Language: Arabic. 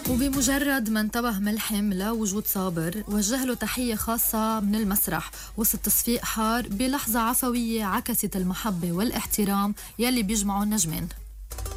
وبمجرد ما انتبه ملحم لوجود صابر وجه له تحية خاصة من المسرح وسط تصفيق حار بلحظة عفوية عكست المحبة والاحترام يلي بيجمعوا النجمين.